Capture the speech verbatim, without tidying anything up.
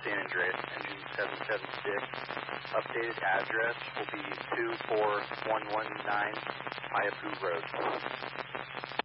San Andreas, engine seven seven six. Updated address will be two four one one nine Maiapu Road.